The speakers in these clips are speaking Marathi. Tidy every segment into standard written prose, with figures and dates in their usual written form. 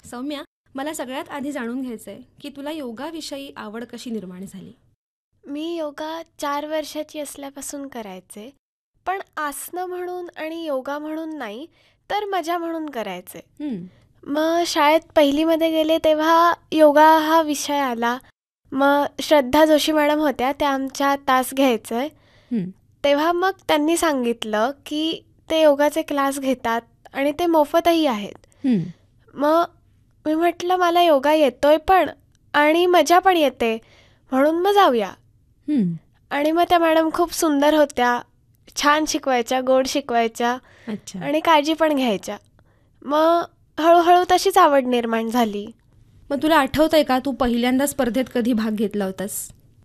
सौम्या, मला सगळ्यात आधी जाणून घ्यायचं आहे की तुला योगाविषयी आवड कशी निर्माण झाली? मी योगा 4 वर्षाची असल्यापासून करायचे. पण आसनं म्हणून आणि योगा म्हणून नाही, तर मजा म्हणून करायचे. हं, मग शाळेत पहिलीमध्ये गेले तेव्हा योगा हा विषय आला. मग श्रद्धा जोशी मॅडम होत्या, त्या आमच्या तास घ्यायचे. हं. तेव्हा मग त्यांनी सांगितलं की ते योगाचे क्लास घेतात आणि ते मोफतही आहेत. हं. मग मी म्हटलं मला योगा येतोय पण आणि मजा पण येते, म्हणून मग जाऊया. हं. आणि मग त्या मॅडम खूप सुंदर होत्या, छान शिकवायच्या, गोड शिकवायच्या अच्छा. आणि काळजी पण घ्यायच्या. मग हळूहळू तशीच आवड निर्माण झाली. मग तुला आठवतंय का तू पहिल्यांदा स्पर्धेत कधी भाग घेतला होतास?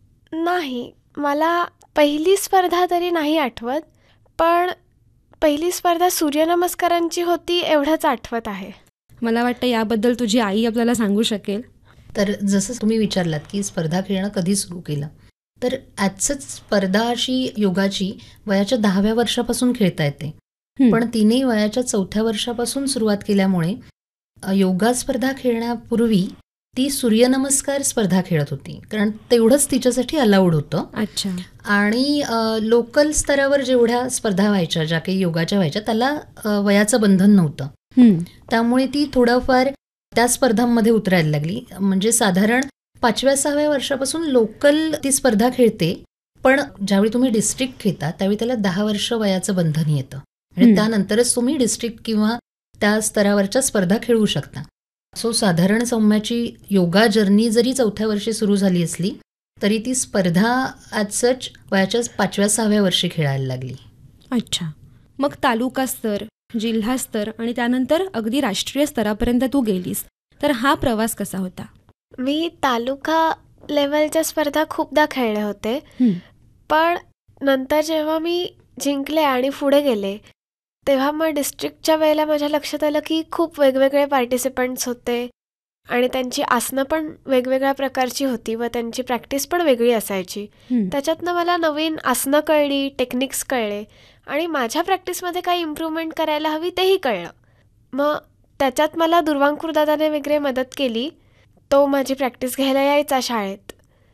नाही, मला पहिली स्पर्धा तरी नाही आठवत, पण पहिली स्पर्धा सूर्यनमस्कारांची होती एवढंच आठवत आहे. मला वाटतं याबद्दल तुझी आई आपल्याला सांगू शकेल. तर जसं तुम्ही विचारलात की स्पर्धा खेळणं कधी सुरू केलं, तर ॲजसच स्पर्धा अशी योगाची वयाच्या 10व्या वर्षापासून खेळता येते. हं. पण तिने वयाच्या 4थ्या वर्षापासून सुरुवात केल्यामुळे योगा स्पर्धा खेळण्यापूर्वी ती सूर्यनमस्कार स्पर्धा खेळत होती, कारण तेवढंच तिच्यासाठी अलाउड होतं. अच्छा. आणि लोकल स्तरावर जेवढ्या स्पर्धा व्हायच्या, ज्या काही योगाच्या व्हायच्या, त्याला वयाचं बंधन नव्हतं. हं. त्यामुळे ती थोडंफार त्या स्पर्धांमध्ये उतरायला लागली. म्हणजे साधारण 5व्या-6व्या वर्षापासून लोकल ती स्पर्धा खेळते, पण ज्यावेळी तुम्ही डिस्ट्रिक्ट खेळता त्यावेळी त्याला 10 वर्ष वयाचं बंधन येतं आणि हं. त्यानंतरच तुम्ही डिस्ट्रिक्ट किंवा त्या स्तरावरच्या स्पर्धा खेळू शकता. सो साधारण सौम्याची योगा जर्नी जरी 4थ्या वर्षी सुरू झाली असली तरी ती स्पर्धा ॲज सच वयाच्या 5व्या-6व्या वर्षी खेळायला लागली. अच्छा. मग तालुका स्तर, जिल्हा स्तर आणि त्यानंतर अगदी राष्ट्रीय स्तरापर्यंत तू गेलीस, तर हा प्रवास कसा होता? मी तालुका लेवलच्या स्पर्धा खूपदा खेळले होते, हं. पण नंतर जेव्हा मी जिंकले आणि पुढे गेले, तेव्हा मग डिस्ट्रिक्टच्या वेळेला माझ्या लक्षात आलं की खूप वेगवेगळे पार्टिसिपंट्स होते आणि त्यांची आसनं पण वेगवेगळ्या प्रकारची होती व त्यांची प्रॅक्टिस पण वेगळी असायची. हं. त्याच्यातनं मला नवीन आसनं कळली, टेक्निक्स कळले आणि माझ्या प्रॅक्टिसमध्ये काही इम्प्रूव्हमेंट करायला हवी तेही कळलं. मग त्याच्यात मला दुर्वांकूर दादाने वगैरे मदत केली. तो माझी प्रॅक्टिस घ्यायला यायचा शाळेत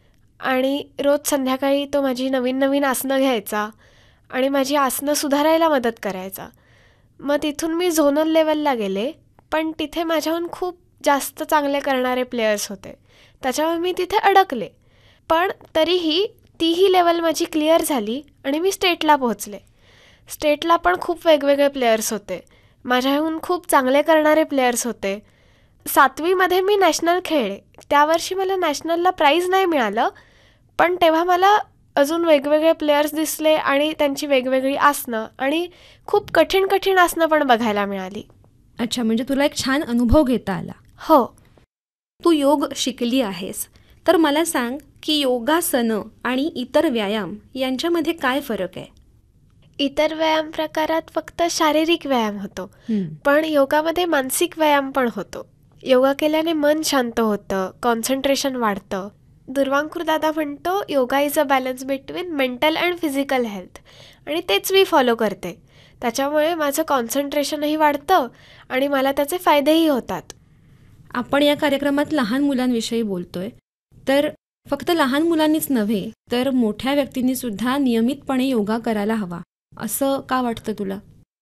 आणि रोज संध्याकाळी तो माझी नवीन नवीन आसनं घ्यायचा आणि माझी आसनं सुधारायला मदत करायचा. मग तिथून मी झोनल लेवलला गेले, पण तिथे माझ्याहून खूप जास्त चांगले करणारे प्लेयर्स होते, त्याच्यामुळे मी तिथे अडकले. पण तरीही तीही लेवल माझी क्लिअर झाली आणि मी स्टेटला पोहोचले. स्टेटला पण खूप वेगवेगळे प्लेयर्स होते, माझ्याहून खूप चांगले करणारे प्लेयर्स होते. 7वीमध्ये मी नॅशनल खेळले. त्यावर्षी मला नॅशनलला प्राईज नाही मिळालं, पण तेव्हा मला अजून वेगवेगळे प्लेयर्स दिसले आणि त्यांची वेगवेगळी आसनं आणि खूप कठीण कठीण आसनं पण बघायला मिळाली. अच्छा, म्हणजे तुला एक छान अनुभव घेता आला. हो, तू योग शिकली आहेस, तर मला सांग की योगासनं आणि इतर व्यायाम यांच्यामध्ये काय फरक आहे? इतर व्यायाम प्रकारात फक्त शारीरिक व्यायाम होतो, हं. पण योगामध्ये मानसिक व्यायाम पण होतो. योगा केल्याने मन शांत होतं, कॉन्सन्ट्रेशन वाढतं. दुर्वांकूर दादा म्हणतो yoga is a balance between mental and physical health, आणि तेच मी फॉलो करते. त्याच्यामुळे माझं कॉन्सन्ट्रेशनही वाढतं आणि मला त्याचे फायदेही होतात. आपण या कार्यक्रमात लहान मुलांविषयी बोलतोय, तर फक्त लहान मुलांनीच नव्हे तर मोठ्या व्यक्तींनी सुद्धा नियमितपणे योगा करायला हवा, असं का वाटतं तुला?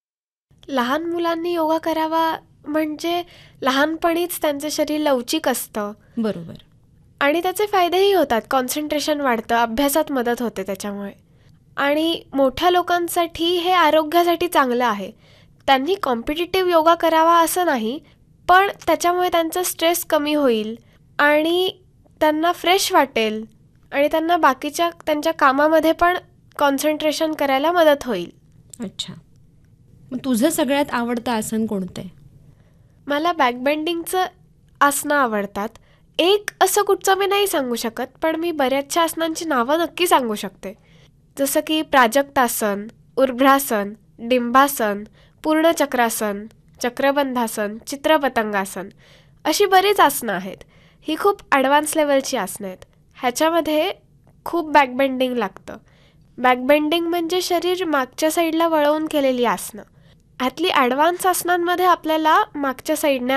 लहान मुलांनी योगा करावा म्हणजे लहानपणीच त्यांचं शरीर लवचिक असतं बरोबर. आणि त्याचे फायदेही होतात. कॉन्सन्ट्रेशन वाढतं, अभ्यासात मदत होते त्याच्यामुळे. आणि मोठ्या लोकांसाठी हे आरोग्यासाठी चांगलं आहे. त्यांनी कॉम्पिटिटिव्ह योगा करावा असं नाही, पण त्याच्यामुळे त्यांचा स्ट्रेस कमी होईल आणि त्यांना फ्रेश वाटेल आणि त्यांना बाकीच्या त्यांच्या कामामध्ये पण कॉन्सन्ट्रेशन करायला मदत होईल. अच्छा. मग तुझं सगळ्यात आवडतं आसन कोणतं आहे? मला बॅकबेंडिंगचं आसनं आवडतात. एक असं कुठचं मी नाही सांगू शकत, पण मी बऱ्याचशा आसनांची नावं नक्की सांगू शकते. जसं की प्राजक्तासन, उर्भ्रासन, डिंबासन, पूर्णचक्रासन, चक्रबंधासन, चित्रपतंगासन, अशी बरीच आसनं आहेत. ही खूप ॲडव्हान्स लेवलची आसनं आहेत. ह्याच्यामध्ये खूप बॅकबेंडिंग लागतं. बॅकबेंडिंग म्हणजे शरीर मागच्या साईडला वळवून केलेली आसनं. ह्यातली ॲडव्हान्स आसनांमध्ये आपल्याला मागच्या साईडने